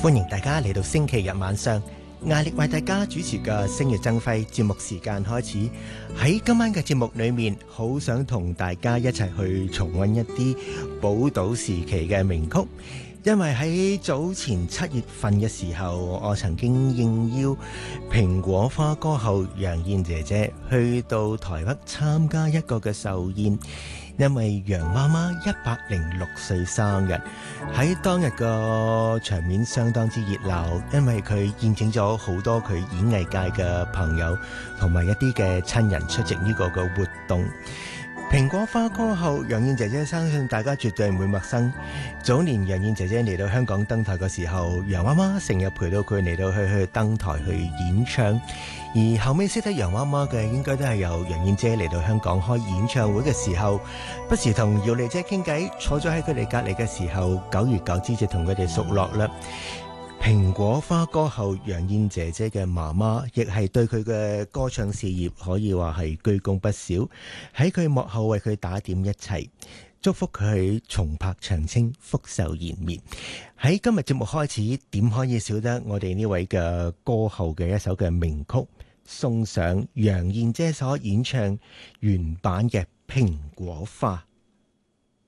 歡迎大家嚟到星期日晚上艾力為大家主持嘅星月爭輝節目時間開始。喺今晚嘅節目裏面，好想同大家一齊去重溫一啲寶島時期嘅名曲，因為喺早前7月份嘅時候，我曾經應邀蘋果花歌后楊燕姐姐去到台北參加一個嘅壽宴。因為楊媽媽106歲生日，喺當日個場面相當之熱鬧，因為佢宴請咗好多佢演藝界嘅朋友同埋一啲嘅親人出席呢個嘅活動。蘋果花歌后楊燕姐姐，相信大家絕對唔會陌生。早年楊燕姐姐嚟到香港登台嘅時候，楊媽媽成日陪到佢嚟到去登台去演唱。而後尾識得楊媽媽嘅，應該都係由楊燕姐嚟到香港開演唱會嘅時候，不時同姚莉姐傾偈，坐咗喺佢哋隔離嘅時候，久而久之就同佢哋熟絡啦。蘋果花歌后楊燕姐姐嘅媽媽，亦係對佢嘅歌唱事業可以話係居功不少，喺佢幕後為佢打點一切，祝福佢重拍長青，福壽延綿。喺今日節目開始，點可以少得我哋呢位嘅歌后嘅一首嘅名曲，送上楊燕姐所演唱原版嘅《蘋果花》。